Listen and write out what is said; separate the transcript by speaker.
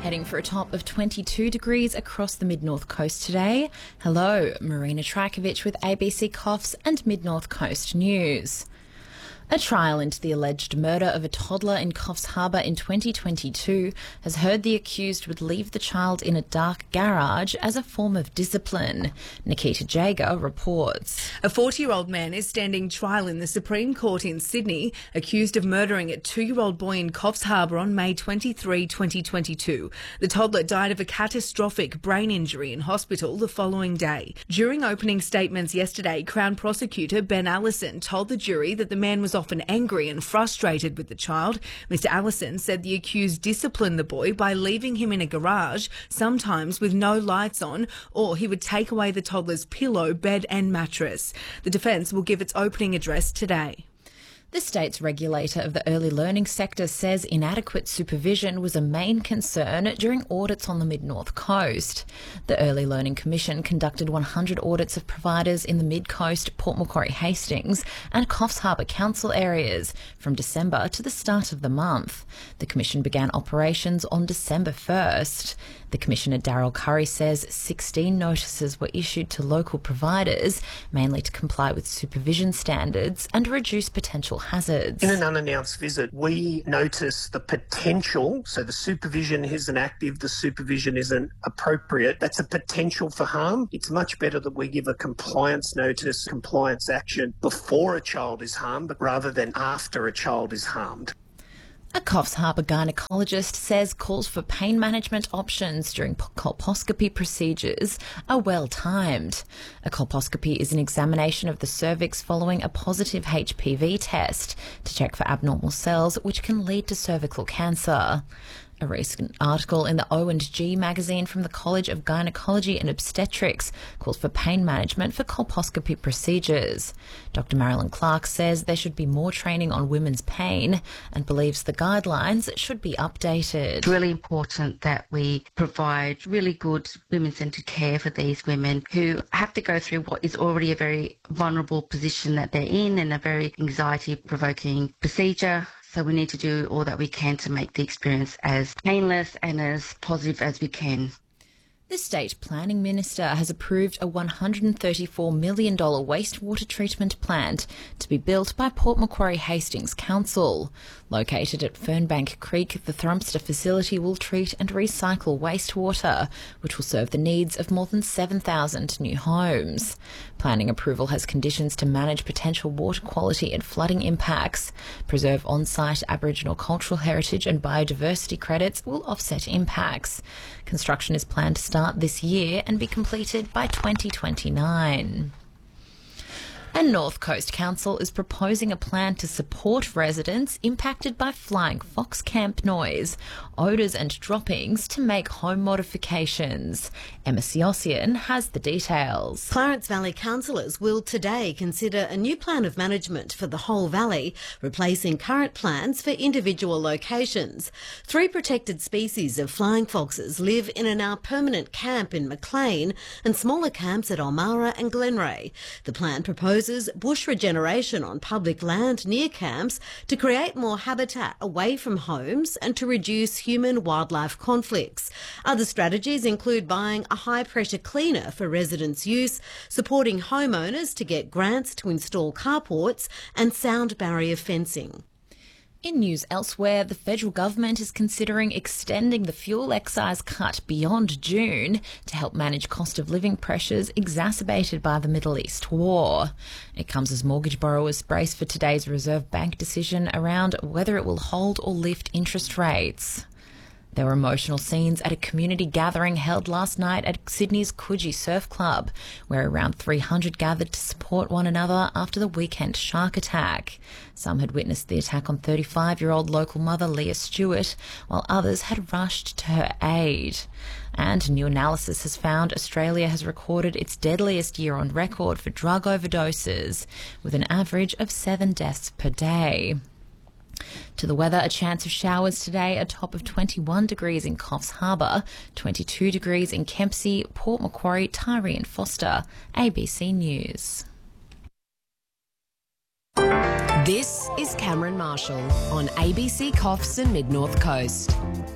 Speaker 1: heading for a top of 22 degrees across the Mid-North Coast today. Hello, Marina Trajkovic with ABC Coffs and Mid-North Coast News. A trial into the alleged murder of a toddler in Coffs Harbour in 2022 has heard the accused would leave the child in a dark garage as a form of discipline. Nikita Jager reports.
Speaker 2: A 40-year-old man is standing trial in the Supreme Court in Sydney, accused of murdering a 2-year-old boy in Coffs Harbour on May 23, 2022. The toddler died of a catastrophic brain injury in hospital the following day. During opening statements yesterday, Crown Prosecutor Ben Allison told the jury that the man was often angry and frustrated with the child. Mr. Allison said the accused disciplined the boy by leaving him in a garage, sometimes with no lights on, or he would take away the toddler's pillow, bed and mattress. The defence will give its opening address today.
Speaker 1: The state's regulator of the early learning sector says inadequate supervision was a main concern during audits on the Mid-North Coast. The Early Learning Commission conducted 100 audits of providers in the Mid-Coast, Port Macquarie Hastings and Coffs Harbour Council areas from December to the start of the month. The Commission began operations on December 1st. The Commissioner Daryl Curry says 16 notices were issued to local providers, mainly to comply with supervision standards and reduce potential hazards.
Speaker 3: In an unannounced visit, we notice the potential, so the supervision isn't active, the supervision isn't appropriate. That's a potential for harm. It's much better that we give a compliance notice, compliance action before a child is harmed, rather than after a child is harmed.
Speaker 1: A Coffs Harbour gynaecologist says calls for pain management options during colposcopy procedures are well timed. A colposcopy is an examination of the cervix following a positive HPV test to check for abnormal cells which can lead to cervical cancer. A recent article in the O&G magazine from the College of Gynecology and Obstetrics calls for pain management for colposcopy procedures. Dr. Marilyn Clark says there should be more training on women's pain and believes the guidelines should be updated.
Speaker 4: It's really important that we provide really good women-centred care for these women who have to go through what is already a very vulnerable position that they're in and a very anxiety-provoking procedure. So we need to do all that we can to make the experience as painless and as positive as we can.
Speaker 1: The State Planning Minister has approved a $134 million wastewater treatment plant to be built by Port Macquarie Hastings Council. Located at Fernbank Creek, the Thrumster facility will treat and recycle wastewater, which will serve the needs of more than 7,000 new homes. Planning approval has conditions to manage potential water quality and flooding impacts, preserve on-site Aboriginal cultural heritage and biodiversity credits will offset impacts. Construction is planned to start this year and be completed by 2029. And North Coast Council is proposing a plan to support residents impacted by flying fox camp noise, odours and droppings to make home modifications. Emma Siossian has the details.
Speaker 5: Clarence Valley councillors will today consider a new plan of management for the whole valley, replacing current plans for individual locations. 3 protected species of flying foxes live in a now permanent camp in Maclean and smaller camps at Ulmarra and Glenray. The plan proposes bush regeneration on public land near camps to create more habitat away from homes and to reduce human-wildlife conflicts. Other strategies include buying a high-pressure cleaner for residents' use, supporting homeowners to get grants to install carports and sound barrier fencing.
Speaker 1: In news elsewhere, the federal government is considering extending the fuel excise cut beyond June to help manage cost of living pressures exacerbated by the Middle East war. It comes as mortgage borrowers brace for today's Reserve Bank decision around whether it will hold or lift interest rates. There were emotional scenes at a community gathering held last night at Sydney's Coogee Surf Club, where around 300 gathered to support one another after the weekend shark attack. Some had witnessed the attack on 35-year-old local mother Leah Stewart, while others had rushed to her aid. And new analysis has found Australia has recorded its deadliest year on record for drug overdoses, with an average of 7 deaths per day. To the weather, a chance of showers today, a top of 21 degrees in Coffs Harbour, 22 degrees in Kempsey, Port Macquarie, Tyree and Foster. ABC News.
Speaker 6: This is Cameron Marshall on ABC Coffs and Mid-North Coast.